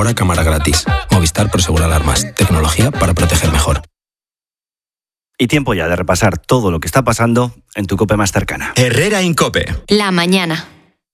Ahora cámara gratis. Movistar Prosegur Alarmas. Tecnología para proteger mejor. Y tiempo ya de repasar todo lo que está pasando en tu COPE más cercana. Herrera Incope. La mañana.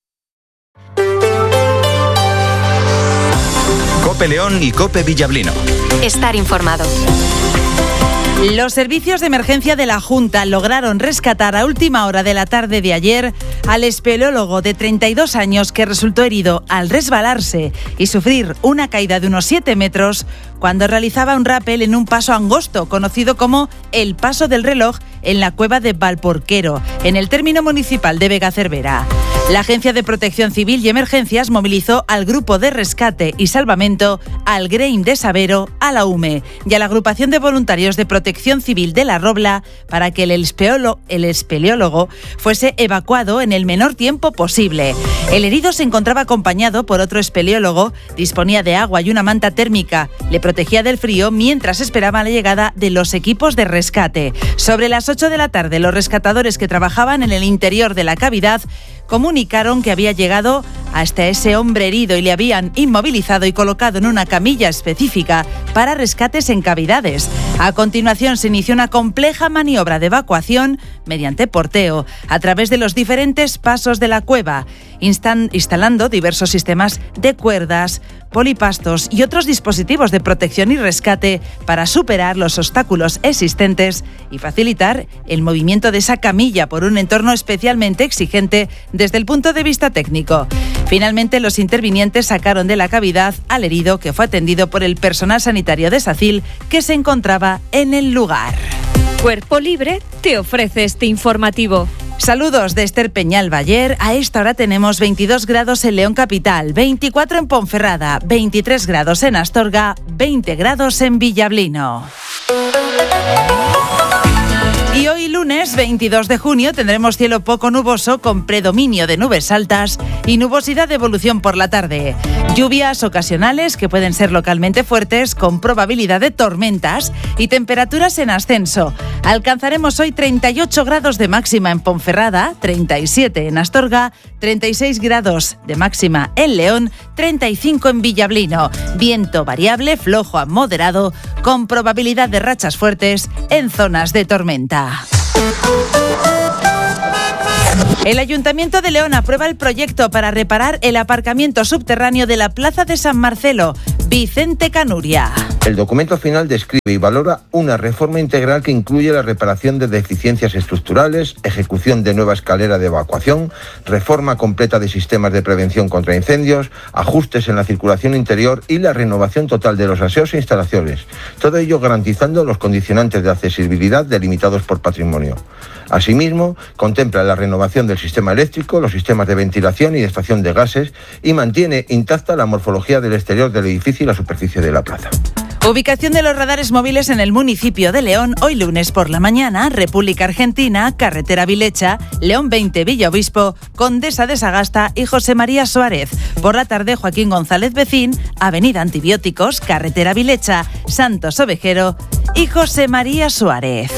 COPE León y COPE Villablino. Estar informado. Los servicios de emergencia de la Junta lograron rescatar a última hora de la tarde de ayer al espeleólogo de 32 años que resultó herido al resbalarse y sufrir una caída de unos 7 metros cuando realizaba un rappel en un paso angosto conocido como el Paso del Reloj en la cueva de Valporquero, en el término municipal de Vega-Cervera. La Agencia de Protección Civil y Emergencias movilizó al Grupo de Rescate y Salvamento, al GREIM de Sabero, a la UME y a la Agrupación de Voluntarios de Protección Civil de La Robla para que el espeleólogo fuese evacuado en el menor tiempo posible. El herido se encontraba acompañado por otro espeleólogo, disponía de agua y una manta térmica, le protegía del frío mientras esperaba la llegada de los equipos de rescate. Sobre las 8 de la tarde, los rescatadores que trabajaban en el interior de la cavidad comunicaron que había llegado hasta ese hombre herido y le habían inmovilizado y colocado en una camilla específica para rescates en cavidades. A continuación se inició una compleja maniobra de evacuación mediante porteo a través de los diferentes pasos de la cueva, instalando diversos sistemas de cuerdas, polipastos y otros dispositivos de protección y rescate para superar los obstáculos existentes y facilitar el movimiento de esa camilla por un entorno especialmente exigente desde el punto de vista técnico. Finalmente, los intervinientes sacaron de la cavidad al herido, que fue atendido por el personal sanitario de SACIL que se encontraba en el lugar. Cuerpo Libre te ofrece este informativo. Saludos de Esther Peñalbayer. A esta hora tenemos 22 grados en León Capital, 24 en Ponferrada, 23 grados en Astorga, 20 grados en Villablino. Y hoy lunes 22 de junio tendremos cielo poco nuboso con predominio de nubes altas y nubosidad de evolución por la tarde. Lluvias ocasionales que pueden ser localmente fuertes con probabilidad de tormentas y temperaturas en ascenso. Alcanzaremos hoy 38 grados de máxima en Ponferrada, 37 en Astorga, 36 grados de máxima en León, 35 en Villablino. Viento variable, flojo a moderado, con probabilidad de rachas fuertes en zonas de tormenta. El Ayuntamiento de León aprueba el proyecto para reparar el aparcamiento subterráneo de la Plaza de San Marcelo. Vicente Canuria. El documento final describe y valora una reforma integral que incluye la reparación de deficiencias estructurales, ejecución de nueva escalera de evacuación, reforma completa de sistemas de prevención contra incendios, ajustes en la circulación interior y la renovación total de los aseos e instalaciones. Todo ello garantizando los condicionantes de accesibilidad delimitados por patrimonio. Asimismo, contempla la renovación del sistema eléctrico, los sistemas de ventilación y de extracción de gases y mantiene intacta la morfología del exterior del edificio y la superficie de la plaza. Ubicación de los radares móviles en el municipio de León. Hoy lunes por la mañana, República Argentina, Carretera Vilecha, León 20, Villa Obispo, Condesa de Sagasta y José María Suárez. Por la tarde, Joaquín González Becín, Avenida Antibióticos, Carretera Vilecha, Santos Ovejero y José María Suárez.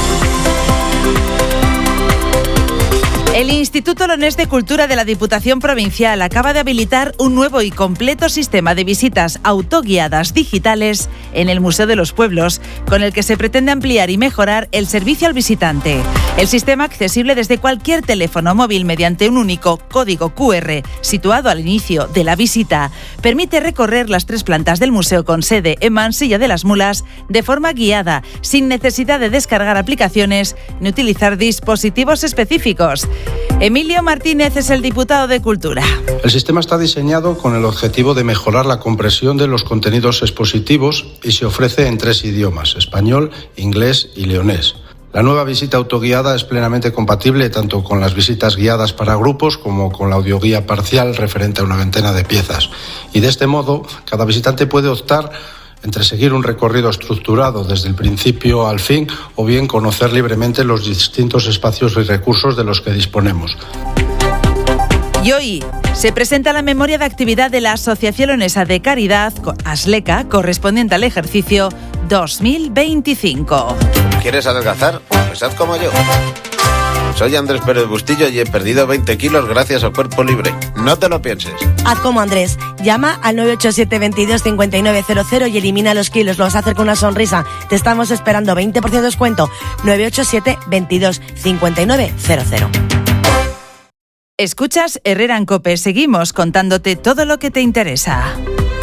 El Instituto Leonés de Cultura de la Diputación Provincial acaba de habilitar un nuevo y completo sistema de visitas autoguiadas digitales en el Museo de los Pueblos, con el que se pretende ampliar y mejorar el servicio al visitante. El sistema, accesible desde cualquier teléfono móvil mediante un único código QR situado al inicio de la visita, permite recorrer las 3 plantas del museo con sede en Mansilla de las Mulas de forma guiada, sin necesidad de descargar aplicaciones ni utilizar dispositivos específicos. Emilio Martínez es el diputado de Cultura. El sistema está diseñado con el objetivo de mejorar la comprensión de los contenidos expositivos y se ofrece en 3 idiomas: español, inglés y leonés. La nueva visita autoguiada es plenamente compatible tanto con las visitas guiadas para grupos como con la audioguía parcial referente a una veintena de piezas. Y de este modo, cada visitante puede optar entre seguir un recorrido estructurado desde el principio al fin o bien conocer libremente los distintos espacios y recursos de los que disponemos. Y hoy se presenta la memoria de actividad de la Asociación Leonesa de Caridad, ASLECA, correspondiente al ejercicio 2025. ¿Quieres adelgazar? Pues haz como yo. soy Andrés Pérez Bustillo y he perdido 20 kilos gracias al Cuerpo Libre. No te lo pienses. Haz como Andrés. Llama al 987 22 5900 y elimina los kilos. Lo vas a hacer con una sonrisa. Te estamos esperando. 20% de descuento. 987 22 5900. Escuchas Herrera en COPE. Seguimos contándote todo lo que te interesa.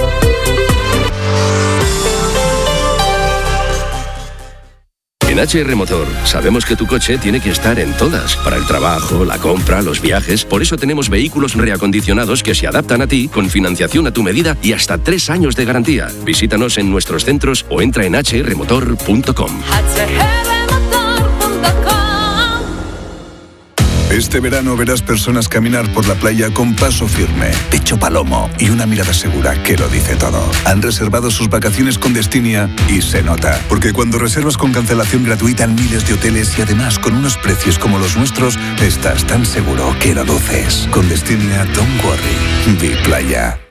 En HR Motor sabemos que tu coche tiene que estar en todas, para el trabajo, la compra, los viajes. Por eso tenemos vehículos reacondicionados que se adaptan a ti, con financiación a tu medida y hasta 3 años de garantía. Visítanos en nuestros centros o entra en hrmotor.com. Este verano verás personas caminar por la playa con paso firme, pecho palomo y una mirada segura que lo dice todo. Han reservado sus vacaciones con Destinia y se nota, porque cuando reservas con cancelación gratuita en miles de hoteles y además con unos precios como los nuestros, estás tan seguro que lo luces. Con Destinia, don't worry. Be Playa.